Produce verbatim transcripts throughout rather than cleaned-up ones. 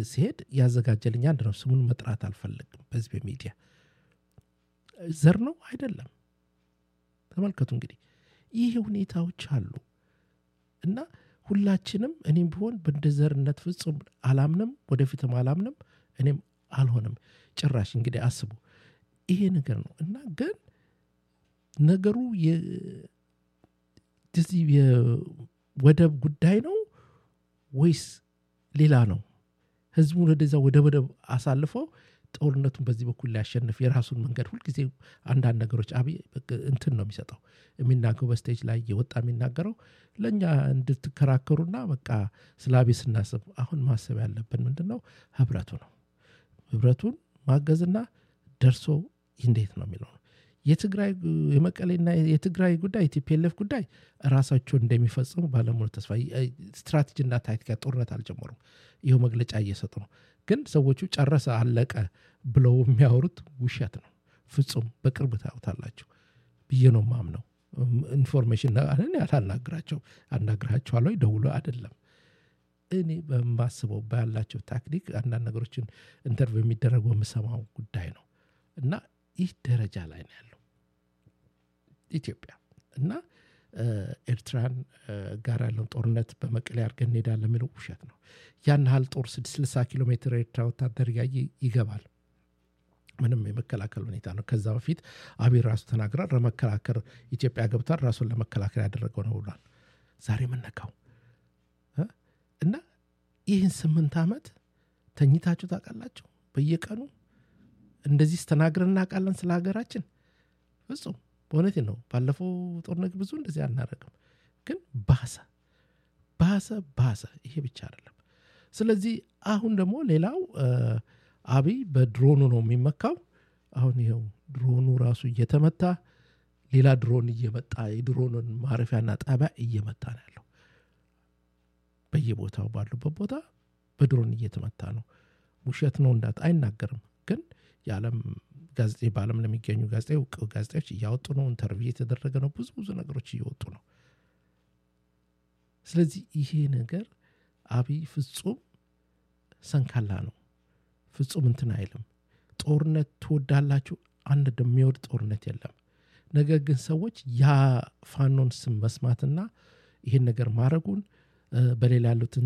ሲሄድ ያዘጋጀልኝ አንድ ነው ስሙን መጥራት አልፈልግም በዚህ በሚዲያ ዘር ነው አይደለም ተመልከቱ እንግዲህ ይሄ ሁኔታዎች አሉ እና ሁላችንም እኔም ቢሆን በእንደዘርነት ፍጹም አላምንም ወደፊትም አላምንም እኔም አልሆንም ጭራሽ እንግዲህ አስቡ ይሄ ነገር ነው እና ግን ነገሩ የ ዲዚ ወደብ ጉዳይ ነው ወይስ ሌላ ነው ህዝቡ ወደዛ ወደ ወደብ አሳልፈው ጦርነቱን በዚህ በኩል ሊያሸንፍ የራሱን መንገድ ሁሉ ጊዜ አንድ አንድ ነገሮች አብይ እንትን ነው የሚሰጠው የሚናገረው በስቴጅ ላይ የወጣ የሚናገረው ለኛ እንድትከራከሩና በቃ ስላቤ ስናስብ አሁን ማሰብ ያለብን ምንድነው ህብረቱ ነው ህብረቱን ማገዝና ደርሶ እንዴት ነው የሚለው የትግራይ የመቀሌና የትግራይ ጉዳይ ቲፒኤልኤፍ ጉዳይ ራሳቸው እንደሚፈጽሙ ባለሙሉ ተስፋ ስትራቴጂና ታክቲካ ጦርነት አልጀመሩም ይሄው መግለጫ እየሰጡ ነው ግን ሰዎቹ ጨረሰ አለቀ ብለው የሚያወሩት ውሸት ነው ፍጹም በቅርብ ታውታላችሁ ብዬ ነው ማምነው ኢንፎርሜሽን አለን ያላናግራቸው አናግራቸዋለሁ ደውሎ አይደለም እኔ በማስበው ባላቸው ታክቲክ አንዳንድ ነገሮችን ኢንተርቪው የሚደረገው መሰማው ጉዳይ ነው እና ይህ ደረጃ ላይ ነው ያለው ኢትዮጵያ እና ኤርትራን ጋር ያለው ጦርነት በመቀሌ አርገን እንሄዳለን የሚለው ውሸት ነው ያን ሀል ጦር ስልሳ ኪሎ ሜትር ኤርትራ ወታደር ይገባል ምንም የመከላከል ሁኔታ ነው ከዛ በፊት አብይ ራሱ ተናግራ ለመከላከል ኢትዮጵያ ገብታ ራሱን ለመከላከል ያደረገው ነው ብሏል ዛሬ ምንነካው እና ይህን ስምንት አመት ተኝታችሁ ታውቃላችሁ በየቀኑ እንደዚህ ተናግረና ቃለን ስለ ሀገራችን ፍጹም በእውነቴ ነው ባለፈው ጦርነት ብዙ እንደዚህ አናረግም ግን ባሰ ባሰ ባሰ ይሄ ብቻ አይደለም ስለዚህ አሁን ደግሞ ሌላው አብይ በድሮኑ ነው የሚመካው አሁን ይሄው ድሮኑ ራሱ እየተመታ ሌላ ድሮን እየመጣ የድሮኑን ማረፊያና ጣቢያ እየመታ ነው ያለው በየቦታው ባሉበት ቦታ በድሮን እየተመታ ነው ውሸት ነው እንዳት አይናገርም ግን ያለም ጋዜጣ ባለም ለሚገኙ ጋዜጣው ጋዜጣዎች እያወጡ ነው ኢንተርቪው የተደረገ ነው ብዙ ብዙ ነገሮች እየወጡ ነው ስለዚህ ይሄ ነገር አብይ ፍጹም ሰንካላ ነው ፍጹም እንትን አይልም ጦርነት ተወዳላችሁ አንድ ደሚወድ ጦርነት የለም ነገር ግን ሰዎች ያ ፋኖን ስም መስማትና ይሄን ነገር ማረጉን በሌላ ያሉትን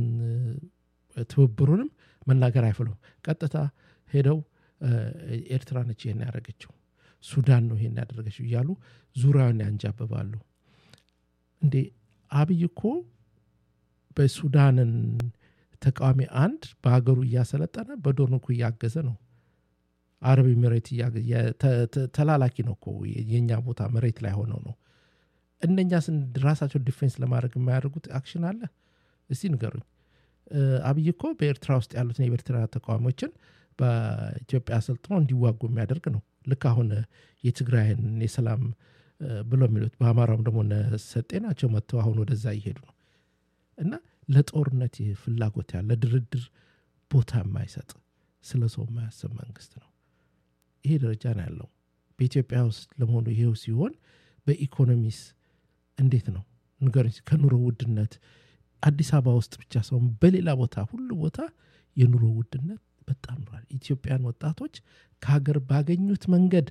ትብብሩንም መናገር አይፈልም ቀጥታ ሄደው ኤርትራ ነች ይሄን ያደረገችው ሱዳን ነው ይሄን ያደረገችው ይያሉ ዙሪያውን ያንጃበባሉ እንዴ አብይ እኮ በሱዳንን ተቃዋሚ አንድ በአገሩ ያሰለጠነ በዶርንኩ ያገዘ ነው አረብ ኤሚሬት ተላላኪ ነው እኮ የኛ ቦታ መሬት ላይ ሆነው ነው እነኛስ ራሳቸው ዲፌንስ ለማድረግ የማያደርጉት አክሽን አለ እስቲ ንገሩኝ አብይ እኮ በኤርትራ ውስጥ ያሉት የኤርትራ ተቃዋሚዎችን በኢትዮጵያ አሰልጥኖ እንዲዋጉ የሚያደርግ ነው ልክ አሁን የትግራይን የሰላም ብሎ የሚሉት በአማራም ደግሞ ሰጤናቸው መጥተው አሁን ወደዛ ይሄዱ ነው እና ለጦርነት ፍላጎት ያለ ድርድር ቦታ የማይሰጥ ስለሰው የማያስብ መንግስት ነው ይሄ ደረጃ ነው ያለው በኢትዮጵያ ውስጥ ለመሆኑ ይሄው ሲሆን በኢኮኖሚስ እንዴት ነው ንገሩኝ ከኑሮ ውድነት አዲስ አበባ ውስጥ ብቻ ሰው በሌላ ቦታ ሁሉ ቦታ የኑሮ ውድነት በጣም ነው ኢትዮጵያን ወጣቶች ከሀገር ባገኙት መንገድ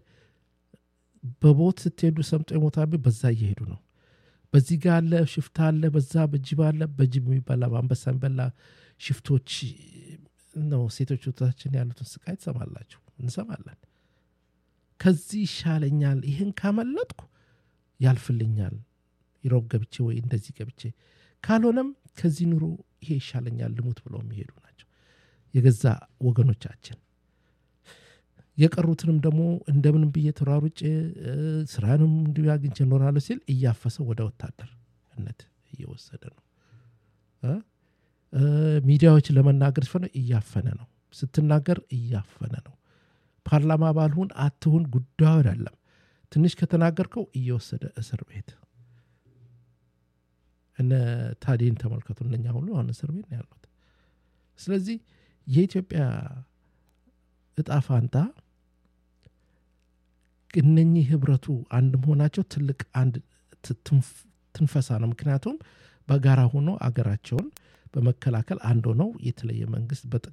በቦት ስትሄዱ ሰምጦ ይሞታሉ በዛ እየሄዱ ነው በዚህ ጋር አለ ሽፍታ አለ በዛ በጅብ አለ በጅብ የሚባላ በአንበሳን በላ ሽፍቶች ነው ሴቶች ወጣችን ያሉትን ስቃይ ተሰማላችሁ እንሰማለን ከዚህ ይሻለኛል ይሄን ካመለጥኩ ያልፍልኛል ይሮብ ገብቼ ወይ እንደዚህ ገብቼ ካልሆነም ከዚህ ኑሮ ይሄ ይሻለኛል ልሙት ብለው የሚሄዱ ናቸው የገዛ ወገኖቻችን የቀሩትንም ደግሞ እንደምንም በየተራሩጭ ስራንም እንዲያግኝቼ ኖራለሁ ሲል እያፈሰ ወደ ወታደርነት እየወሰደ ነው እ ሚዲያዎች ለመናገር ፈነ እያፈነ ነው ስትናገር እያፈነ ነው ፓርላማ ባልሁን አትሁን ጉዳዩ አይደለም ትንሽ ከተናገርከው እየወሰደ እስር ቤት እነ ታዲን ተመልከቱ እነኛ ሁሉ አሁን እስር ቤት ነው ያሉት ስለዚህ የኢትዮጵያ እጣ ፋንታ እነኚህ ህብረቱ አንድ መሆናቸው ትልቅ አንድ ትንፈሳ ነው ምክንያቱም በጋራ ሆኖ አገራቸውን በመከላከል አንድ ሆነው የተለየ መንግስት